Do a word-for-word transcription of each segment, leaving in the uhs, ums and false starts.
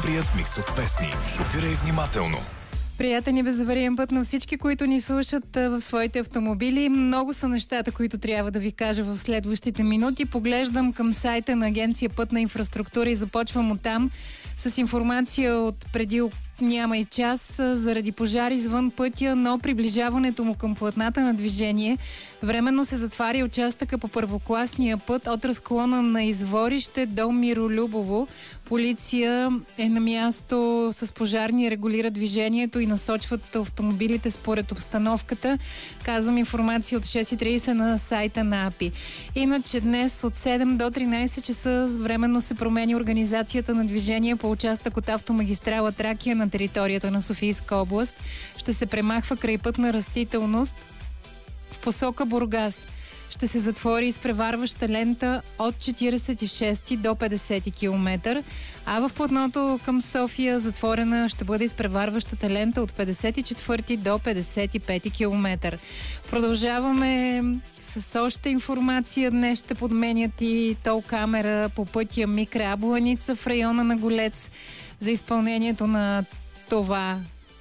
най-добрият микс от песни. Шофирай внимателно. Приятен и безавариен път на всички, които ни слушат в своите автомобили. Много са нещата, които трябва да ви кажа в следващите минути. Поглеждам към сайта на Агенция Пътна инфраструктура и започвам оттам с информация от преди няма и час заради пожар извън пътя, но приближаването му към платната на движение временно се затваря участъка по първокласния път от разклона на Изворище до Миролюбово. Полиция е на място с пожарни, регулира движението и насочват автомобилите според обстановката. Казвам информация от шест и трийсет на сайта на АПИ. Иначе днес от седем до тринайсет часа временно се променя организацията на движение по участък от автомагистрала Тракия на територията на Софийска област. Ще се премахва крайпътна растителност в посока Бургас. Ще се затвори изпреварваща лента от четирийсет и шести до петдесети километър, а в платното към София затворена ще бъде изпреварващата лента от петдесет и четвърти до петдесет и пети километър. Продължаваме с още информация. Днес ще подменят и тол камера по пътя Микра Абланица в района на Голец. За изпълнението на това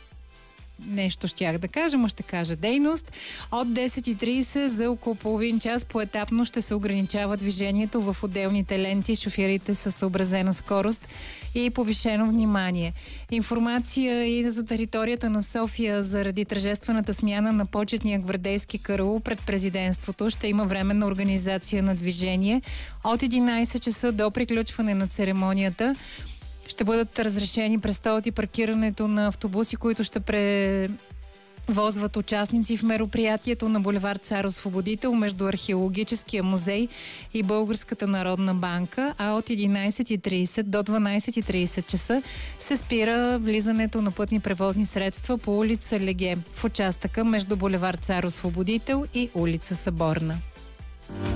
нещо щях да кажа, но ще кажа дейност. От десет и трийсет за около половин час поетапно ще се ограничава движението в отделните ленти. Шофирайте със съобразена скорост и повишено внимание. Информация и за територията на София заради тържествената смяна на почетния гвардейски караул пред президентството. Ще има временна организация на движение от единайсет часа до приключване на церемонията. Ще бъдат разрешени престолът и паркирането на автобуси, които ще превозват участници в мероприятието на булевард Цар Освободител между Археологическия музей и Българската народна банка, а от единайсет и трийсет до дванайсет и трийсет часа се спира влизането на пътни превозни средства по улица Леге в участъка между булевард Цар Освободител и улица Съборна.